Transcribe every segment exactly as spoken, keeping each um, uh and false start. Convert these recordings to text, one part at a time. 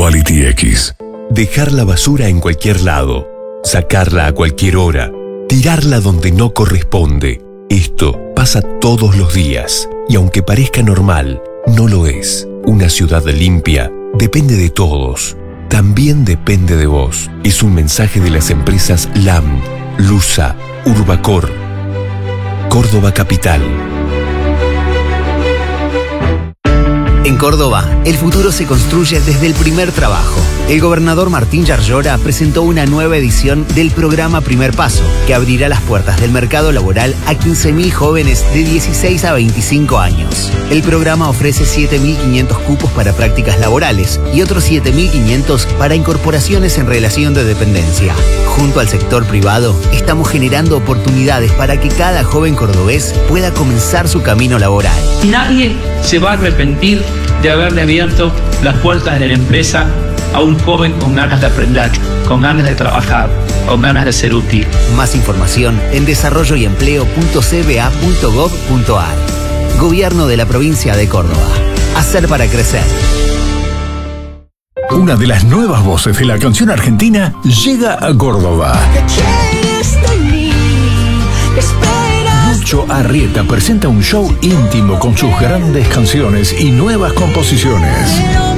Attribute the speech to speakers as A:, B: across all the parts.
A: Quality X.
B: Dejar la basura en cualquier lado, sacarla a cualquier hora, tirarla donde no corresponde. Esto pasa todos los días y aunque parezca normal, no lo es. Una ciudad limpia depende de todos. También depende de vos. Es un mensaje de las empresas L A M, Lusa, Urbacor, Córdoba Capital.
C: En Córdoba, el futuro se construye desde el primer trabajo. El gobernador Martín Yarlora presentó una nueva edición del programa Primer Paso, que abrirá las puertas del mercado laboral a quince mil jóvenes de dieciséis a veinticinco años. El programa ofrece siete mil quinientos cupos para prácticas laborales y otros siete mil quinientos para incorporaciones en relación de dependencia. Junto al sector privado, estamos generando oportunidades para que cada joven cordobés pueda comenzar su camino laboral.
D: Nadie se va a arrepentir de haberle abierto las puertas de la empresa a un joven con ganas de aprender, con ganas de trabajar, con ganas de ser útil.
C: Más información en desarrollo y empleo punto c b a punto gov punto a r. Gobierno de la provincia de Córdoba. Hacer para crecer.
A: Una de las nuevas voces de la canción argentina llega a Córdoba. Lucho Arrieta presenta un show íntimo con sus grandes canciones y nuevas composiciones.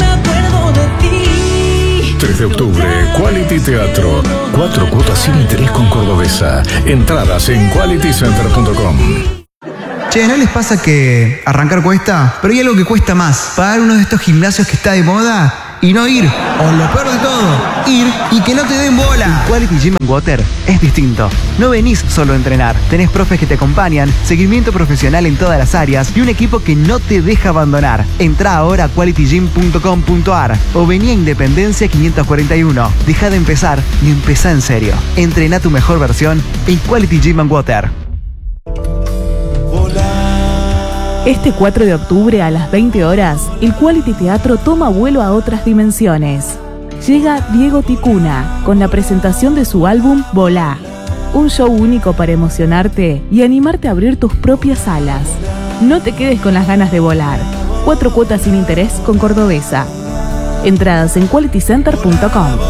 A: tres de octubre, Quality Teatro. Cuatro cuotas sin interés con Cordobesa. Entradas en quality center punto com.
E: Che, ¿no les pasa que arrancar cuesta? Pero hay algo que cuesta más. Pagar uno de estos gimnasios que está de moda y no ir. O lo peor de todo, ir y que no te den bola.
F: Quality Gym and Water es distinto. No venís solo a entrenar. Tenés profes que te acompañan, seguimiento profesional en todas las áreas y un equipo que no te deja abandonar. Entrá ahora a quality gym punto com punto a r o vení a Independencia quinientos cuarenta y uno. Deja de empezar y empezá en serio. Entrená tu mejor versión en Quality Gym and Water.
G: Este cuatro de octubre a las veinte horas, el Quality Teatro toma vuelo a otras dimensiones. Llega Diego Ticuna con la presentación de su álbum Volá. Un show único para emocionarte y animarte a abrir tus propias alas. No te quedes con las ganas de volar. Cuatro cuotas sin interés con Cordobesa. Entradas en quality center punto com.